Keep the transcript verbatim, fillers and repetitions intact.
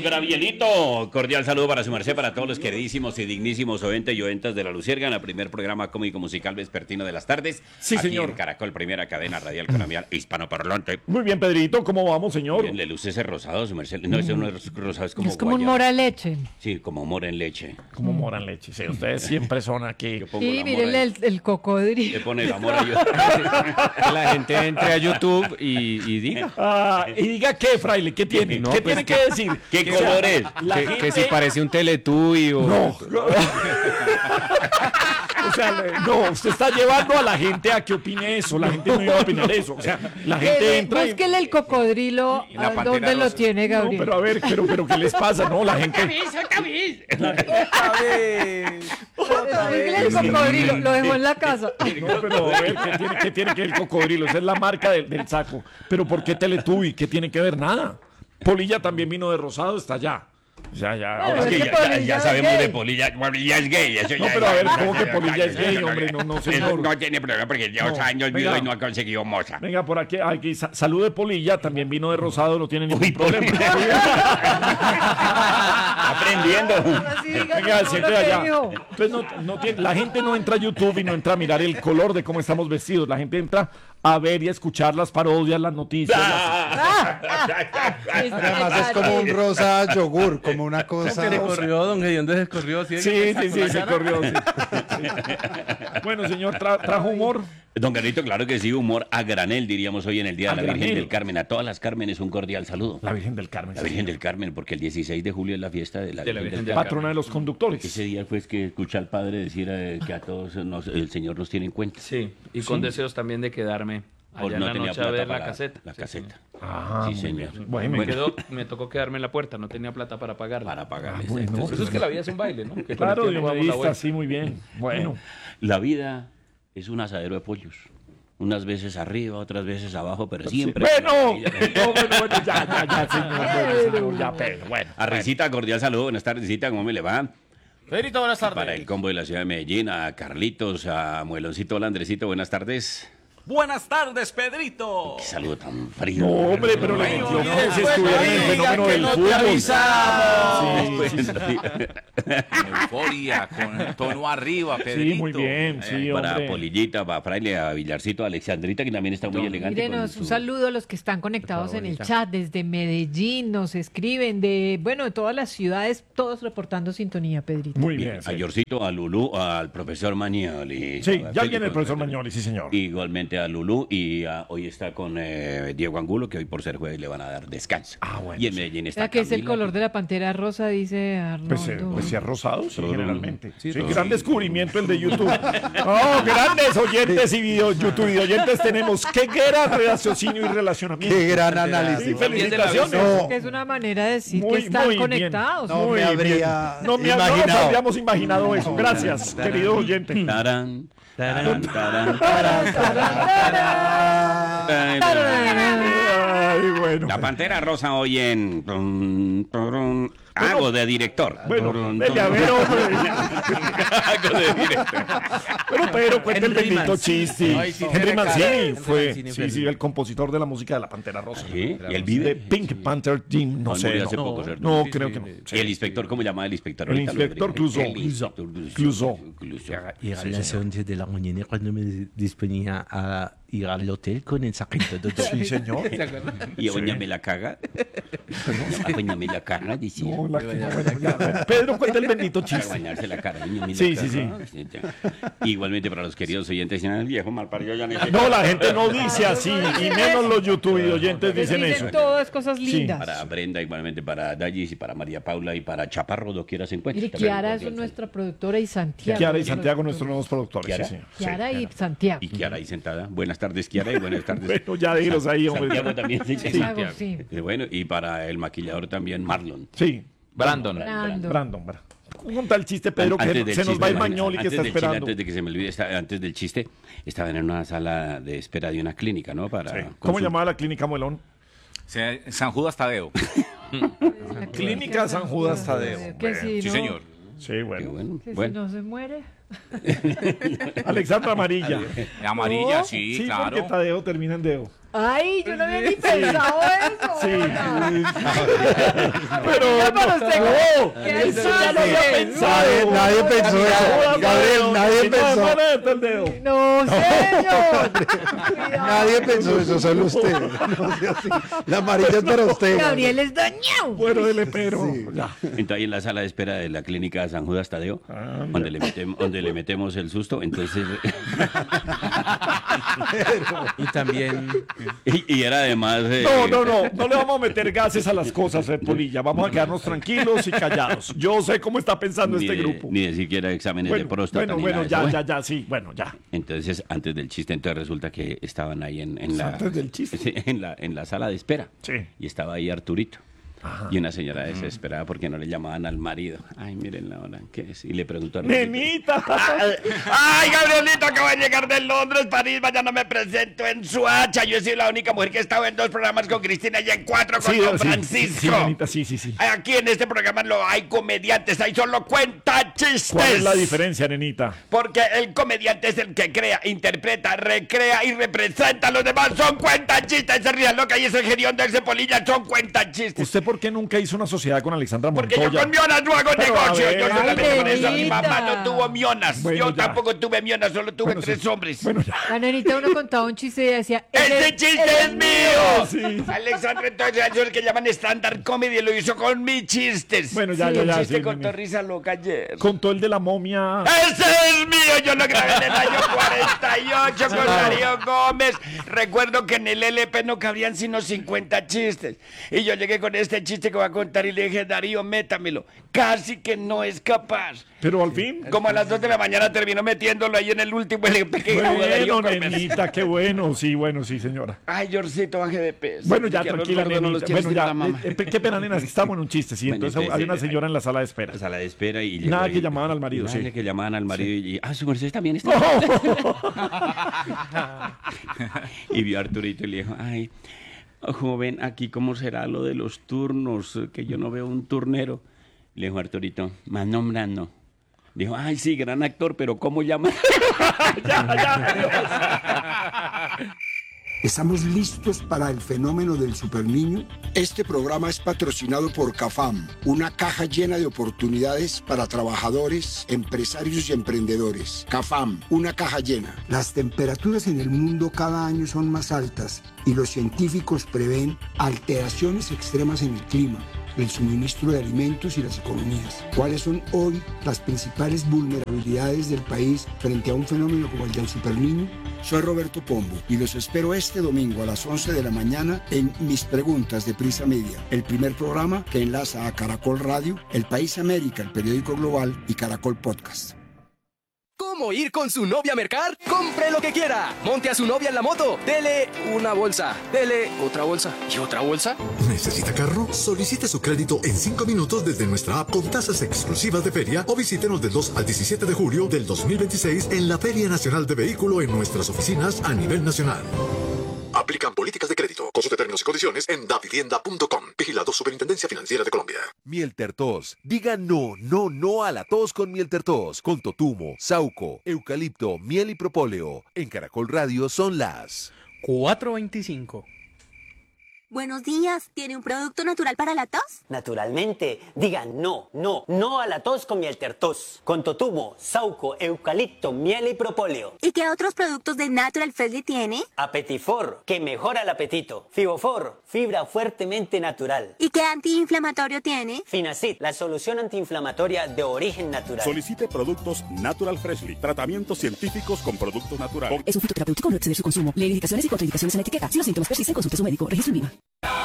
Gabrielito, cordial saludo para su merced, para todos los queridísimos y dignísimos oyentes y oyentas de La Luciérgana, primer programa cómico musical vespertino de las tardes. Sí, aquí señor. en Caracol, primera cadena radial colombiana hispanoparlante. Muy bien, Pedrito, ¿cómo vamos, señor? Bien, le luce ese rosado, su merced. No, ese no es rosado, es como Es como un guayaba. mora leche. Sí, como mora en leche. Como moran leche, sí, ustedes siempre son aquí. Yo pongo Sí, la mírenle mora el, el Le cocodrilo. pone el amor a yo. Que la gente entre a YouTube y, y diga Ah, y diga qué, fraile, ¿qué tiene? No, ¿Qué pues tiene que- que decir? ¿Qué O sea, color es? la que, gente- que si parece un Teletubby o... No. O sea, le- no, usted está llevando a la gente a que opine eso. La gente no iba a opinar eso. O sea, la gente Eh, entra y... Búsquele el cocodrilo. Y la ¿A pantera ¿Dónde lo rosa. tiene, No, Gabriel? pero a ver, pero, pero ¿qué les pasa? No, la gente... Búsquele el cocodrilo. Lo dejó en la casa. No, pero a ver, ¿qué tiene, qué tiene que ver el cocodrilo? Esa es la marca del, del saco. Pero ¿por qué Teletubby? ¿Qué tiene que ver? Nada. Polilla también vino de rosado, está allá. Ya, ya. Bueno, Es ahora que es ya, que ya- Polilla ya es sabemos gay. de Polilla. Polilla es gay. Eso No, ya- pero a ver, ya- ¿cómo ya- que ya- Polilla ya- es ya- gay, ya- hombre? No, no, Eso señor. no tiene problema porque lleva No, dos años venga. vivo y no ha conseguido moza. Venga, por aquí, aquí sa- salud de Polilla, también vino de rosado, no tiene ningún Uy, problema. Aprendiendo. Ahora sí, diga Venga, todo siente lo que allá. dijo. Entonces, no, no tiene, la gente no entra a YouTube y no entra a mirar el color de cómo estamos vestidos. La gente entra a ver y a escuchar las parodias, las noticias. las- Además es como un rosa yogur, como una cosa. Se corrió, don Gediondo se corrió. ¿Sí? Sí, sí, sí, se corrió. sí. Sí. Bueno, señor, tra- trajo humor. Don Carlito, claro que sí, humor a granel, diríamos hoy en el Día A de la Virgen granel. del Carmen. A todas las Cármenes un cordial saludo. La Virgen del Carmen. La Virgen del Carmen, porque el dieciséis de julio es la fiesta de la, De la Virgen, Virgen del del Carmen. Patrona de los conductores. Ese día fue que escuché al padre decir eh, que a todos nos- el Señor nos tiene en cuenta. Sí, y con deseos también de quedarme allá Por en no la tenía noche a plata ver la para caseta. La Sí, caseta. Ah, Sí, muy señor. bien. Bueno, Me, quedó, me tocó quedarme en la puerta, no tenía plata para pagarla. Para pagar. Ah, bueno. Eso es que la vida es un baile, ¿no? Que con el Claro, tiempo vamos la dionadista, vuelta. sí, muy bien. Bueno. La vida es un asadero de pollos. Unas veces arriba, otras veces abajo, pero siempre. Bueno, no, bueno, bueno, ya, ya, ya, señor, bueno, señor, ya, pero bueno. A Risita, cordial saludo. Buenas tardes, Risita, ¿cómo me le va? Pedrito, buenas tardes. Para el combo de la ciudad de Medellín, a Carlitos, a Mueloncito, hola Andresito, buenas tardes. Buenas tardes, Pedrito. Qué saludo tan frío. No, hombre, pero le Ay, metió y como si después estuviera en el no diga fenómeno que del no te fútbol. avisamos. Sí, sí, Euforia, con el tono arriba, Pedrito. sí, muy bien, sí, Para hombre. Polillita, para Fraile, a Villarcito, a Alexandrita, que también está muy elegante. con Mírenos, su- un saludo a los que están conectados en el chat desde Medellín, nos escriben de, bueno, de todas las ciudades, todos reportando sintonía, Pedrito. Muy Bien, bien. a Sí, Yorcito, a Lulú, al profesor Mañoli. Sí, A ya Felipe viene el profesor González. Mañoli, sí, señor. Igualmente a Lulú y a- hoy está con eh, Diego Angulo, que hoy por ser jueves le van a dar descanso. Ah, bueno, Y en sí. Medellín O está sea, que es el Camila, color de la pantera rosa, dice Arnoldo. Pues, eh, pues si es rosado, sí, generalmente. Sí, todo. gran descubrimiento el de YouTube. Oh, grandes oyentes y video, YouTube oyentes tenemos. Qué gran raciocinio y relacionamiento. Qué gran Sí, análisis. felicitaciones. No, Que es una manera de decir Muy, que están muy bien. conectados. No, Muy me bien. habría No, me, no nos imaginado. habríamos imaginado eso. Gracias, querido oyente. Tarán, tarán, tarán, Ay, bueno. La Pantera Rosa hoy en... tun, turun, Hago de director. Bueno, Turun, dele a turun. ver, hombre. Hago de director. Pero Pedro, cuenta el Henry bendito Mancini. chiste. Ay, sí, Henry tiene Mancini cara. Henry fue, Mancini sí, fue sí, el- el compositor de la música de la Pantera Rosa. ¿Sí? ¿Y él De vive? Pink Panther Team, no No, sé. murió No, hace poco, ¿cierto? no Sí, creo sí, que no. sí. ¿Y el inspector cómo llamaba el inspector? El Ahorita lo inspector averiguo. Clouseau. El inspector Clouseau. Clouseau. Y a las once de la mañana cuando me disponía a ir al hotel con el saquito de todo. Sí, señor. Y a doña me la caga. A doña me la caga, decía. No, la que- bueno, ya. Pedro, cuenta el bendito Para chiste. bañarse la cara. doña me la Sí, sí, caga. Igualmente para los queridos oyentes, el viejo malparido ya necesita. No, la gente no dice así, y menos los YouTube oyentes dicen eso. Dicen todas cosas lindas. Para Brenda, igualmente para Dallis y para María Paula y para Chaparro, doquiera se encuentra. Mire, Kiara es nuestra productora y Santiago. Kiara y Santiago, nuestros nuevos productores. Kiara. Sí, señor. Kiara Sí, y Santiago. Y Kiara ahí sentada. Buenas tardes, Kiara, y buenas tardes. Bueno, ya déjelos ahí, hombre. Santiago también. Sí, sí. Santiago, sí. Eh, Bueno, y para el maquillador también, Marlon. Sí, Brandon. Brando. Brandon. Brandon. Conta el chiste, Pedro, Antes que del se nos chiste, va el imagina- Mañoli que antes está del chiste, esperando. Antes de que se me olvide, está- antes del chiste, estaban en una sala de espera de una clínica, ¿no? Para Sí. ¿Cómo consul- llamaba la clínica Muelón? Se- San Judas Tadeo. La Clínica San Judas Tadeo. Que si Sí, no, señor. Sí, Qué bueno. bueno. que si Bueno, no se muere. Alexandra Amarilla. Amarilla, Oh. sí, Sí, claro. porque Tadeo termina en Deo. Ay, yo no había ni pensado eso. Sí. Hola. Pero Ya para usted, no, ¿qué eso ya lo había hace? pensado. Nadie, nadie pensó eso. Gabriel, nadie Si no, pensó. hermana, está el dedo. No, señor. Cuidado. Nadie pensó eso, solo usted. No sea así. La amarilla es para usted. Gabriel es dañado. Bueno, dele, pero ya. Entonces ahí en la sala de espera de la clínica San Judas Tadeo, Ah, donde, le metem- donde le metemos el susto, entonces... Y también y, y era además... eh, No, no, no, no le vamos a meter gases a las cosas, eh, Polilla. Vamos a quedarnos tranquilos y callados. Yo sé cómo está pensando Ni este de, grupo. ni de siquiera exámenes de Bueno, próstata. bueno, ni bueno, nada de ya, eso. ya, ya, sí, bueno, ya. Entonces, antes del chiste, entonces resulta que estaban ahí en, en la... Antes del chiste. Sí, en la, en la sala de espera. Sí. Y estaba ahí Arturito. Ajá. Y una señora desesperada porque no le llamaban al marido. Ay, miren la hora, ¿qué es? Y le preguntó a Arturito. ¡Nenita! Ay, Gabrielito, acabo de llegar de Londres, París, mañana me presento en Suacha. Yo he sido la única mujer que ha estado en dos programas con Cristina y en cuatro con Sí, Don sí, Francisco. sí, nenita, sí, sí, sí. Aquí en este programa no hay comediantes, hay solo cuentachistes. ¿Cuál es la diferencia, nenita? Porque el comediante es el que crea, interpreta, recrea y representa. Los demás son cuentachistes. Se rían loca y ese gerión de ese Polilla son cuentachistes. ¿Usted por qué nunca hizo una sociedad con Alexandra Porque Montoya? yo con mionas no hago Pero, a negocio. ver. Yo Ay, solamente por eso mi nenita. mamá no tuvo mionas. Bueno, yo ya. tampoco tuve mionas, solo tuve Bueno, tres sí. hombres. Bueno, ya. La nenita uno contaba un chiste y decía, ¡Ese chiste es mío! Sí. Alexandra entonces es el que llaman stand-up comedy, lo hizo con mis chistes. Bueno, ya, Sí, ya, el ya. chiste sí, contó nene. risa loca ayer. Contó el de la momia. ¡Ese es mío! Yo lo grabé en el año cuarenta y ocho con Darío Gómez. Recuerdo que en el L P no cabrían sino cincuenta chistes. Y yo llegué con este chiste que voy a contar y le dije, Darío, métamelo. Casi que no es capaz. Pero al fin. Como a las dos de la mañana terminó metiéndolo ahí en el último L P que grabó Darío Bueno, Gómez. nenita, qué bueno. Sí, bueno, sí, señora. Ay, Jorcito, baje de peso. Bueno, ya, Que a los tranquila, gordos no los nenita. quieres Bueno, tirar ya. la mamá. eh, eh, qué pena, nena, estamos en un chiste, sí. Bueno, Entonces entonces, hay una eh, señora en la sala de espera. A la de espera y llegó Nada y- que llamaban al marido, Nada sí. que llamaban al marido y, y, ah, su merced también está. Y vio a Arturito y le dijo, ay, joven, aquí cómo será lo de los turnos, que yo no veo un turnero. Le dijo Arturito, más nombrando. Dijo, ay, sí, gran actor, pero ¿cómo llama? ¿Estamos listos para el fenómeno del superniño? Este programa es patrocinado por CAFAM, una caja llena de oportunidades para trabajadores, empresarios y emprendedores. CAFAM, una caja llena. Las temperaturas en el mundo cada año son más altas y los científicos prevén alteraciones extremas en el clima, el suministro de alimentos y las economías. ¿Cuáles son hoy las principales vulnerabilidades del país frente a un fenómeno como el del superniño? Soy Roberto Pombo y los espero este domingo a las once de la mañana en Mis Preguntas de Prisa Media, el primer programa que enlaza a Caracol Radio, El País América, el periódico global y Caracol Podcast. ¿Cómo ir con su novia a mercar? ¡Compre lo que quiera! Monte a su novia en la moto. Dele una bolsa. Dele otra bolsa. ¿Y otra bolsa? ¿Necesita carro? Solicite su crédito en cinco minutos desde nuestra app con tasas exclusivas de feria o visítenos del dos al diecisiete de julio del dos mil veintiséis en la Feria Nacional de Vehículo en nuestras oficinas a nivel nacional. Aplican políticas de crédito. Consulte términos y condiciones en davivienda punto com. Vigilado Superintendencia Financiera de Colombia. Mieltertos. Diga no, no, no a la tos con Mieltertos. Con totumo, sauco, eucalipto, miel y propóleo. En Caracol Radio son las cuatro veinticinco. Buenos días, ¿tiene un producto natural para la tos? Naturalmente, diga no, no, no a la tos con Mieltertos. Con totumo, sauco, eucalipto, miel y propóleo. ¿Y qué otros productos de Natural Freshly tiene? Apetifor, que mejora el apetito. Fibofor, fibra fuertemente natural. ¿Y qué antiinflamatorio tiene? Finacid, la solución antiinflamatoria de origen natural. Solicite productos Natural Freshly, tratamientos científicos con productos naturales. Es un fitoterapéutico, no exceder su consumo. Lee indicaciones y contraindicaciones en la etiqueta. Si los síntomas persisten, consulte a su médico. Registro en Viva.